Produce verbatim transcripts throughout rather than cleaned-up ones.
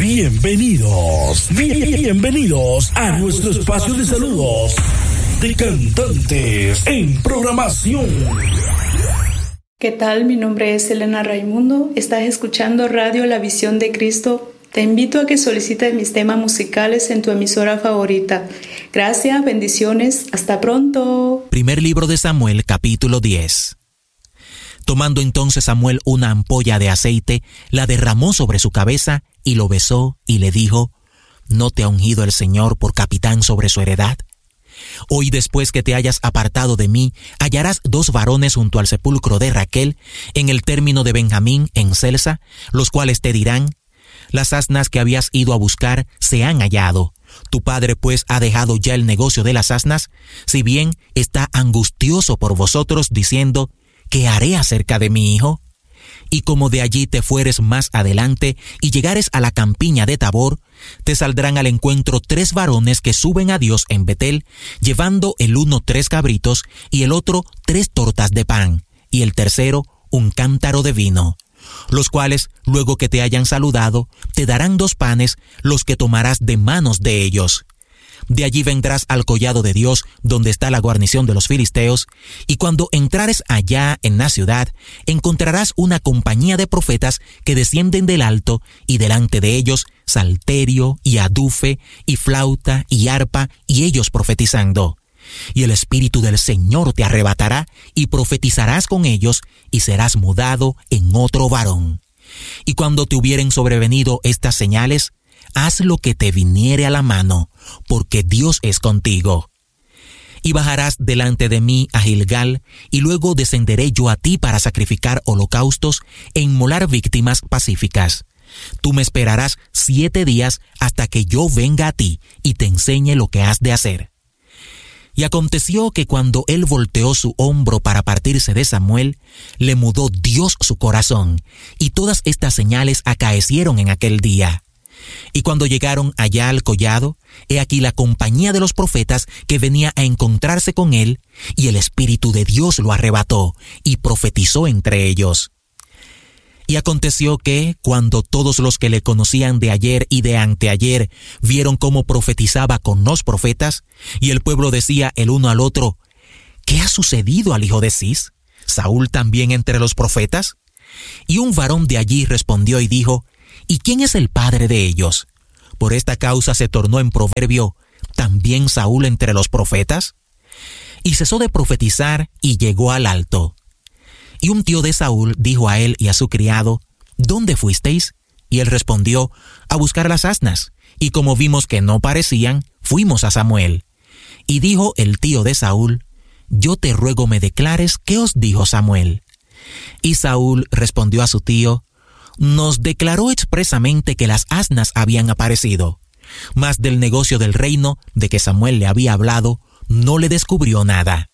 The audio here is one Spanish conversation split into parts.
Bienvenidos, bienvenidos a nuestro espacio de saludos de cantantes en programación. ¿Qué tal? Mi nombre es Elena Raimundo. Estás escuchando Radio La Visión de Cristo. Te invito a que solicites mis temas musicales en tu emisora favorita. Gracias, bendiciones, hasta pronto. Primer libro de Samuel, capítulo diez. Tomando entonces Samuel una ampolla de aceite, la derramó sobre su cabeza y lo besó y le dijo: ¿No te ha ungido el Señor por capitán sobre su heredad? Hoy, después que te hayas apartado de mí, hallarás dos varones junto al sepulcro de Raquel, en el término de Benjamín, en Celsa, los cuales te dirán: las asnas que habías ido a buscar se han hallado. Tu padre pues ha dejado ya el negocio de las asnas, si bien está angustioso por vosotros, diciendo: ¿qué haré acerca de mi hijo? Y como de allí te fueres más adelante y llegares a la campiña de Tabor, te saldrán al encuentro tres varones que suben a Dios en Betel, llevando el uno tres cabritos y el otro tres tortas de pan, y el tercero un cántaro de vino. Los cuales, luego que te hayan saludado, te darán dos panes, los que tomarás de manos de ellos. De allí vendrás al collado de Dios, donde está la guarnición de los filisteos, y cuando entrares allá en la ciudad, encontrarás una compañía de profetas que descienden del alto, y delante de ellos salterio, y adufe, y flauta, y arpa, y ellos profetizando. Y el Espíritu del Señor te arrebatará, y profetizarás con ellos, y serás mudado en otro varón. Y cuando te hubieren sobrevenido estas señales, haz lo que te viniere a la mano, porque Dios es contigo. Y bajarás delante de mí a Gilgal, y luego descenderé yo a ti para sacrificar holocaustos e inmolar víctimas pacíficas. Tú me esperarás siete días hasta que yo venga a ti y te enseñe lo que has de hacer. Y aconteció que cuando él volteó su hombro para partirse de Samuel, le mudó Dios su corazón, y todas estas señales acaecieron en aquel día. Y cuando llegaron allá al collado, he aquí la compañía de los profetas que venía a encontrarse con él, y el Espíritu de Dios lo arrebató, y profetizó entre ellos. Y aconteció que, cuando todos los que le conocían de ayer y de anteayer vieron cómo profetizaba con los profetas, y el pueblo decía el uno al otro: ¿qué ha sucedido al hijo de Cis? ¿Saúl también entre los profetas? Y un varón de allí respondió y dijo: ¿y quién es el padre de ellos? Por esta causa se tornó en proverbio: ¿también Saúl entre los profetas? Y cesó de profetizar y llegó al alto. Y un tío de Saúl dijo a él y a su criado: ¿dónde fuisteis? Y él respondió: a buscar las asnas. Y como vimos que no parecían, fuimos a Samuel. Y dijo el tío de Saúl: yo te ruego me declares qué os dijo Samuel. Y Saúl respondió a su tío: nos declaró expresamente que las asnas habían aparecido, mas del negocio del reino de que Samuel le había hablado, no le descubrió nada.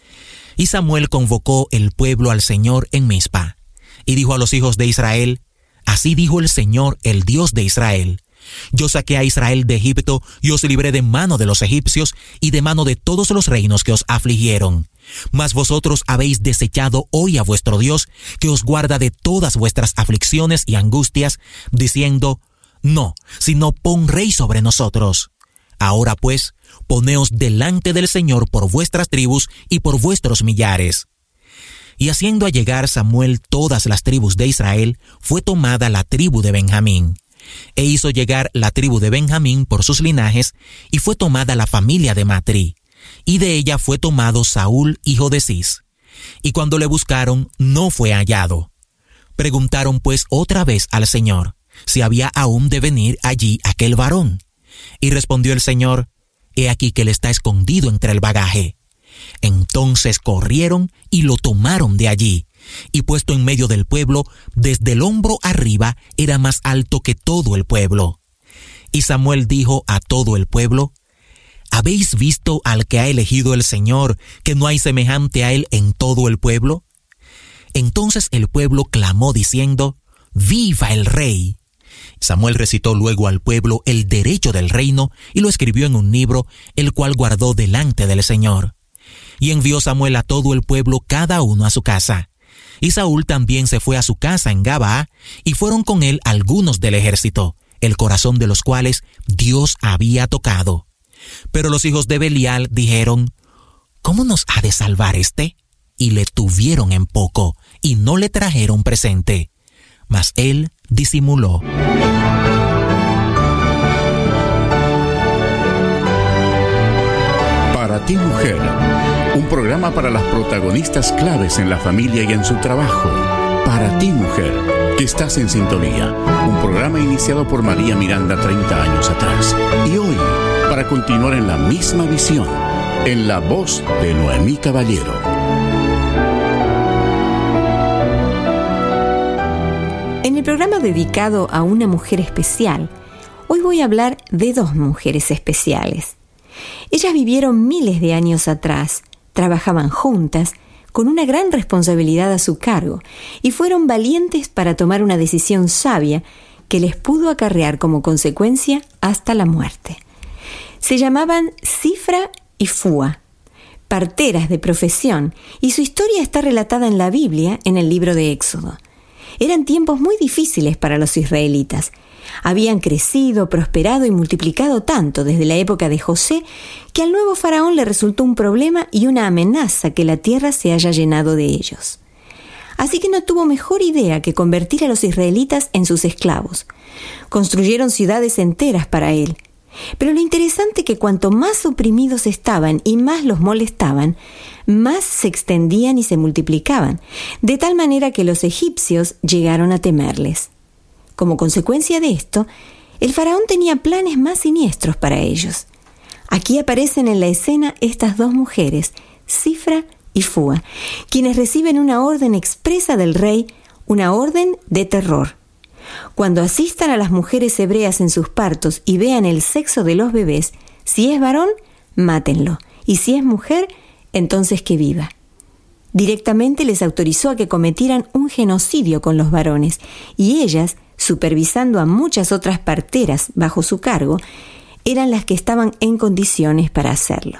Y Samuel convocó el pueblo al Señor en Mizpa, y dijo a los hijos de Israel: así dijo el Señor, el Dios de Israel: yo saqué a Israel de Egipto y os libré de mano de los egipcios y de mano de todos los reinos que os afligieron. Mas vosotros habéis desechado hoy a vuestro Dios, que os guarda de todas vuestras aflicciones y angustias, diciendo: no, sino pon rey sobre nosotros. Ahora pues, poneos delante del Señor por vuestras tribus y por vuestros millares. Y haciendo allegar Samuel todas las tribus de Israel, fue tomada la tribu de Benjamín. E hizo llegar la tribu de Benjamín por sus linajes, y fue tomada la familia de Matri. Y de ella fue tomado Saúl, hijo de Cis. Y cuando le buscaron, no fue hallado. Preguntaron pues otra vez al Señor si había aún de venir allí aquel varón. Y respondió el Señor: he aquí que él está escondido entre el bagaje. Entonces corrieron y lo tomaron de allí, y puesto en medio del pueblo, desde el hombro arriba, era más alto que todo el pueblo. Y Samuel dijo a todo el pueblo: ¿habéis visto al que ha elegido el Señor, que no hay semejante a él en todo el pueblo? Entonces el pueblo clamó diciendo: ¡viva el rey! Samuel recitó luego al pueblo el derecho del reino y lo escribió en un libro, el cual guardó delante del Señor. Y envió Samuel a todo el pueblo, cada uno a su casa. Y Saúl también se fue a su casa en Gabaa, y fueron con él algunos del ejército, el corazón de los cuales Dios había tocado. Pero los hijos de Belial dijeron: ¿cómo nos ha de salvar éste? Y le tuvieron en poco, y no le trajeron presente. Mas él disimuló. Para ti, mujer, un programa para las protagonistas claves en la familia y en su trabajo. Para ti, mujer, que estás en sintonía, un programa iniciado por María Miranda treinta años atrás. Y hoy, para continuar en la misma visión, en la voz de Noemí Caballero. En el programa dedicado a una mujer especial, hoy voy a hablar de dos mujeres especiales. Ellas vivieron miles de años atrás, trabajaban juntas, con una gran responsabilidad a su cargo, y fueron valientes para tomar una decisión sabia que les pudo acarrear como consecuencia hasta la muerte. Se llamaban Sifra y Fúa, parteras de profesión, y su historia está relatada en la Biblia en el libro de Éxodo. Eran tiempos muy difíciles para los israelitas. Habían crecido, prosperado y multiplicado tanto desde la época de José que al nuevo faraón le resultó un problema y una amenaza que la tierra se haya llenado de ellos. Así que no tuvo mejor idea que convertir a los israelitas en sus esclavos. Construyeron ciudades enteras para él. Pero lo interesante es que cuanto más oprimidos estaban y más los molestaban, más se extendían y se multiplicaban, de tal manera que los egipcios llegaron a temerles. Como consecuencia de esto, el faraón tenía planes más siniestros para ellos. Aquí aparecen en la escena estas dos mujeres, Sifra y Fúa, quienes reciben una orden expresa del rey, una orden de terror. Cuando asistan a las mujeres hebreas en sus partos y vean el sexo de los bebés, si es varón, mátenlo, y si es mujer, entonces que viva. Directamente les autorizó a que cometieran un genocidio con los varones, y ellas, supervisando a muchas otras parteras bajo su cargo, eran las que estaban en condiciones para hacerlo.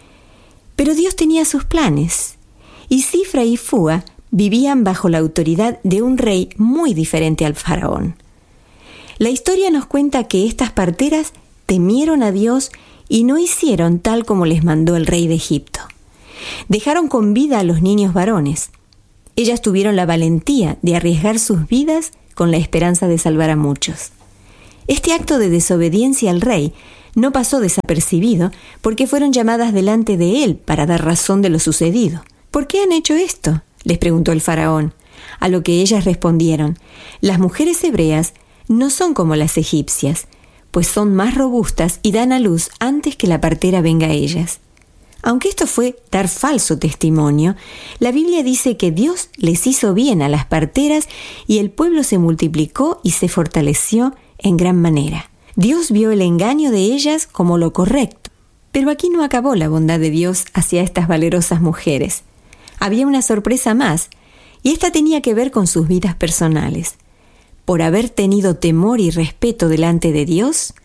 Pero Dios tenía sus planes, y Sifra y Fúa vivían bajo la autoridad de un rey muy diferente al faraón. La historia nos cuenta que estas parteras temieron a Dios y no hicieron tal como les mandó el rey de Egipto. Dejaron con vida a los niños varones. Ellas tuvieron la valentía de arriesgar sus vidas con la esperanza de salvar a muchos. Este acto de desobediencia al rey no pasó desapercibido porque fueron llamadas delante de él para dar razón de lo sucedido. ¿Por qué han hecho esto?, les preguntó el faraón, a lo que ellas respondieron: las mujeres hebreas no son como las egipcias, pues son más robustas y dan a luz antes que la partera venga a ellas. Aunque esto fue dar falso testimonio, la Biblia dice que Dios les hizo bien a las parteras y el pueblo se multiplicó y se fortaleció en gran manera. Dios vio el engaño de ellas como lo correcto. Pero aquí no acabó la bondad de Dios hacia estas valerosas mujeres. Había una sorpresa más, y esta tenía que ver con sus vidas personales. Por haber tenido temor y respeto delante de Dios,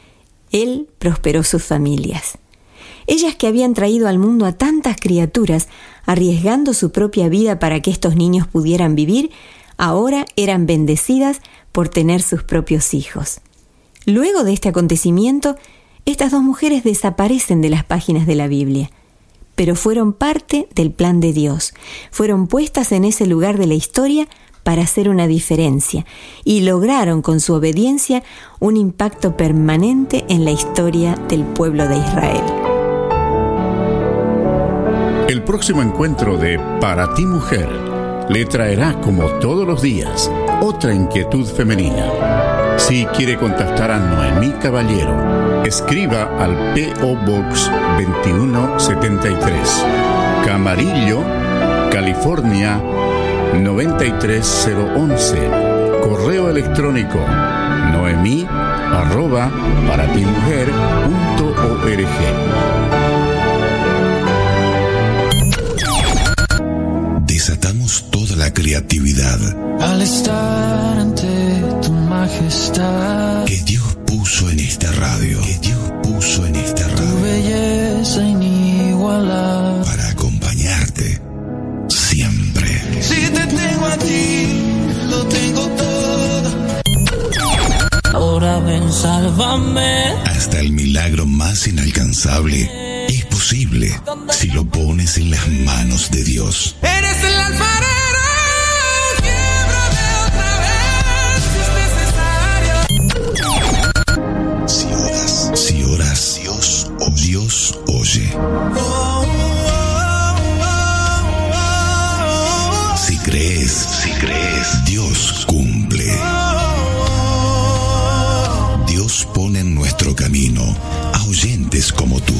Él prosperó sus familias. Ellas que habían traído al mundo a tantas criaturas, arriesgando su propia vida para que estos niños pudieran vivir, ahora eran bendecidas por tener sus propios hijos. Luego de este acontecimiento, estas dos mujeres desaparecen de las páginas de la Biblia, pero fueron parte del plan de Dios. Fueron puestas en ese lugar de la historia para hacer una diferencia y lograron con su obediencia un impacto permanente en la historia del pueblo de Israel. El próximo encuentro de Para ti, mujer le traerá, como todos los días, otra inquietud femenina. Si quiere contactar a Noemí Caballero, escriba al P O Box veintiuno setenta y tres, Camarillo, California noventa y tres cero once. Correo electrónico noemí arroba paratimujer punto org. Desatamos toda la creatividad al estar ante tu majestad que Dios puso en esta radio, que Dios puso en esta radio, tu belleza inigualable para acompañarte siempre. Si te tengo a ti, lo tengo todo. ahora ven, sálvame. Hasta el milagro más inalcanzable es posible si lo pones en las manos de Dios. Eres el alfarero. Si oras, si oras, Dios, Dios oye. Si crees, si crees, Dios cumple. Dios pone en nuestro camino a oyentes como tú.